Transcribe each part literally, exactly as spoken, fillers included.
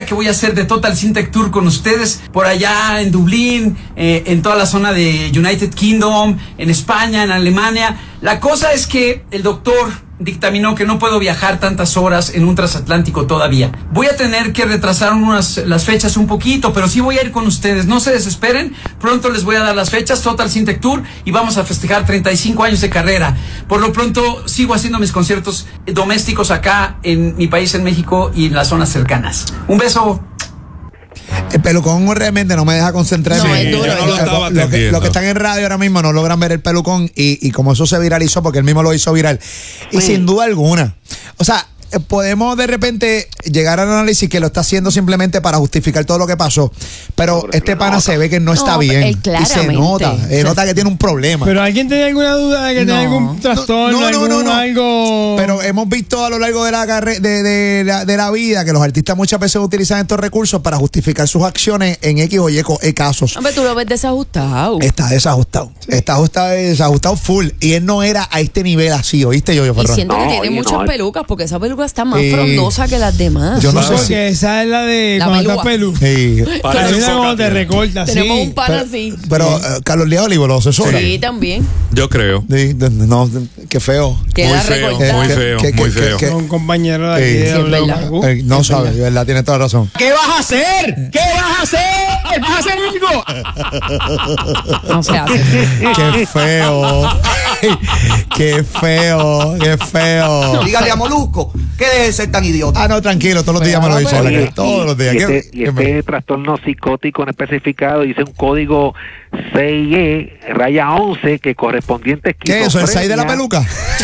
que voy a hacer de Total Syntec Tour con ustedes por allá en Dublín, eh, en toda la zona de United Kingdom, en España, en Alemania. La cosa es que el doctor dictaminó que no puedo viajar tantas horas en un transatlántico todavía. Voy a tener que retrasar unas, las fechas un poquito, pero sí voy a ir con ustedes. No se desesperen, pronto les voy a dar las fechas, Total Syntec Tour, y vamos a festejar treinta y cinco años de carrera. Por lo pronto sigo haciendo mis conciertos domésticos acá en mi país, en México, y en las zonas cercanas. Un beso. El pelucón realmente no me deja concentrarme. No, es duro, lo, es duro. lo, lo, que, lo que están en radio ahora mismo no logran ver el pelucón y, y como eso se viralizó, porque él mismo lo hizo viral. Y sí, sin duda alguna. O sea, podemos de repente llegar al análisis que lo está haciendo simplemente para justificar todo lo que pasó, pero este pana se ve que no está No, bien él y se nota, eh, nota que tiene un problema. Pero ¿alguien tiene alguna duda de que No. tiene algún trastorno, No, no, no, algún no, no. algo? Pero hemos visto a lo largo de la, carre de, de, la, de la vida que los artistas muchas veces utilizan estos recursos para justificar sus acciones en X o Y co- eh, casos. Hombre, tú lo ves desajustado. Está desajustado. Sí. Está ajustado, desajustado full. Y él no era a este nivel así, ¿oíste, yo, yo Y Ferran? siento que No, tiene oye, muchas no. pelucas, porque esa peluca está más Eh, frondosa que las demás. yo no No, sé porque si- esa es la de La cuando estás pelúa. pelú. Sí. Pero hay una cuando te recorta, sí. Tenemos un pan Pero, así. pero eh, Carlos Lía Olivo lo asesora. Sí, también. Yo creo. Sí, de- no, de- qué feo. Queda Muy feo, recortada. muy Que- feo, que- muy que- feo. que- Un compañero de aquí Sí. de Sí, es W verdad. Magu. Eh, no sabe, de verdad, tiene toda la razón. ¿Qué vas a hacer? ¿Qué vas a hacer? ¿Vas a hacer algo? No se hace. Qué feo. Qué feo, qué feo. Dígale a Molusco que deje de ser tan idiota. Ah, no, tranquilo, todos los días me lo dice. Oye, ¿verdad? Todos los días. Y ¿Qué- este, y qué me- este trastorno psicótico no especificado dice un código C I E raya once que correspondiente a ¿Qué es eso? ¿El seis de la peluca?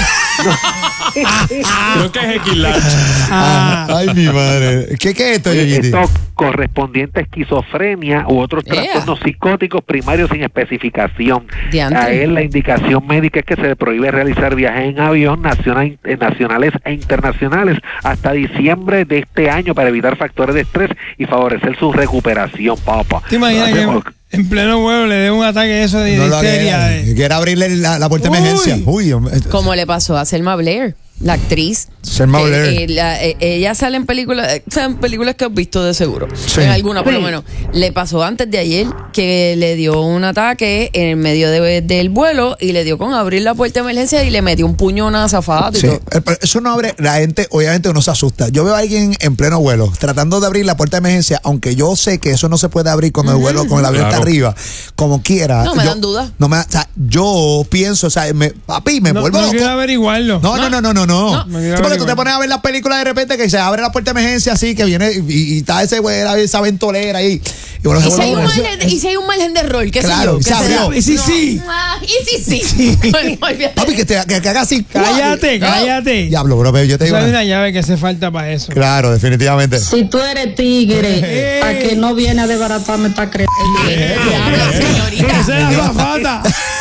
Creo que es Equilarch. Ah, ay, mi madre. ¿Qué, qué es esto, Yoyiti? Esto correspondiente a esquizofrenia u otros Ea. trastornos psicóticos primarios sin especificación. Diantre. A él la indicación médica es que se le prohíbe realizar viajes en avión nacional, eh, nacionales e internacionales hasta diciembre de este año para evitar factores de estrés y favorecer su recuperación, papá. ¿Te imaginas que en pleno vuelo le dé un ataque de eso de No lo histeria? haga. de- Quiere abrirle la, la puerta de Uy. emergencia. Uy, hombre. Como le pasó a Selma Blair, la actriz. Selma Eh, Blair. eh, la- eh, ella sale en películas, eh, en películas que has visto de seguro. Sí. En alguna, por lo Sí. menos. Le pasó antes de ayer que le dio un ataque en el medio de- del vuelo y le dio con abrir la puerta de emergencia y le metió un puño a una azafata y Sí, todo. eh, pero eso no abre, la gente obviamente uno se asusta. Yo veo a alguien en pleno vuelo tratando de abrir la puerta de emergencia, aunque yo sé que eso no se puede abrir con el vuelo, con el avión está Claro. arriba, como quiera. No, me yo- dan dudas. No me, o sea, yo pienso, o sea, me, papi, me No, vuelvo no loco. quiero averiguarlo. No, no, no, no, no, no. No Sí, quiero porque tú te averiguar. pones a ver las películas de repente que se abre la puerta de emergencia así, que viene y, y está ese güey, esa ventolera ahí. Y, bueno, Y se si, vuelve hay un loco. margen, y si hay un margen de error, ¿qué Claro, sé yo? y ¿Qué se será? abrió. Y si sí. Ah, y si sí. Olvídate. Papi, que, te, que, que haga así. Cállate, cállate. Diablo, bro, yo te digo. Esa es una- una llave que hace falta para eso. Claro, definitivamente. Si tú eres tigre, Eh. ¿a que no viene a desbaratarme esta creta? Diablo, señorita. Esa es la azafata.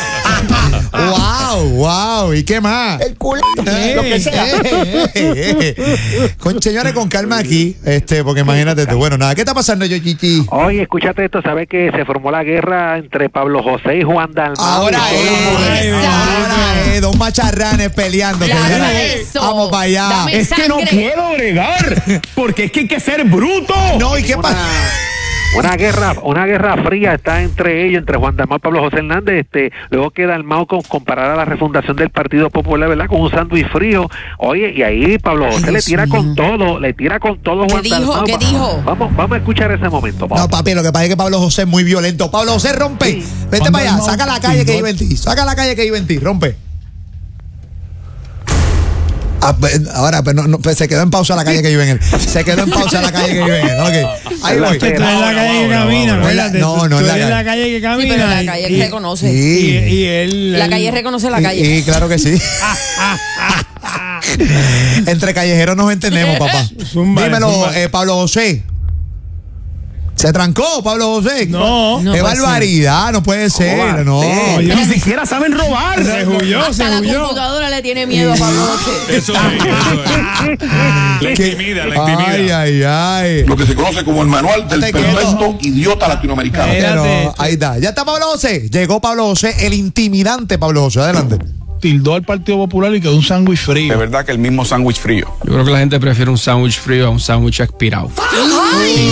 Wow, wow. ¿Y qué más? El culo. Eh, Lo que sea. Eh, eh, eh. Con señores, con calma aquí, este, porque imagínate tú. Bueno, nada, ¿qué está pasando, Yoyiti? Oye, escúchate esto, ¿sabes que se formó la guerra entre Pablo José y Juan Dalmau? Ahora Y todos los es, modelos. ahora es, dos macharranes peleando. Dame que- eso. Vamos para allá. Dame Es que no sangre. puedo bregar. Porque es que hay que ser bruto. No, ¿y qué pasa? Una guerra, una guerra fría está entre ellos, entre Juan Dalmau y Pablo José Hernández. Este, luego que Dalmau con comparar a la refundación del Partido Popular, ¿verdad? Con un sándwich frío. Oye, y ahí Pablo José Ay, le Dios tira mío. con todo, le tira con todo ¿Qué Juan dijo? Dalmau. ¿Qué Va- dijo? Vamos, vamos a escuchar ese momento, papá. No, papi, lo que pasa es que Pablo José es muy violento. Pablo José rompe. Sí. Vete Cuando para allá, no- saca la calle que iba en ti. Saca la calle que iba en ti, rompe. Ah, pues, ahora, pues, no, no, pues, se quedó en pausa la calle que vive en él. Se quedó en pausa la calle que vive en él. Ok. Ahí voy. Que tú eres la calle que camina, acuérdate. No, Tú- no, tú es la eres calle. la calle que Sí, camina. pero la y- calle y- reconoce. Y, Sí. y él. La él- calle reconoce la Y- calle. Y, claro que sí. Entre callejeros nos entendemos, papá. Zumba, Dímelo, zumba. eh, Pablo José. ¿Se trancó, Pablo José? No. No Qué puede barbaridad, no puede ser, no. Oye, Ni siquiera saben robar. se huyó, se Hasta la huyó. computadora le tiene miedo a Pablo José. Eso es, eso es. La intimida, la intimida. Ay, ay, ay. Lo que se conoce como el manual del Te perfecto idiota latinoamericano. Eh. Pero, Espérate. ahí está. Ya está Pablo José. Llegó Pablo José, el intimidante Pablo José. Adelante. Tildó al Partido Popular y quedó un sándwich De frío. verdad que el mismo sándwich frío. Yo creo que la gente prefiere un sándwich frío a un sándwich expirado.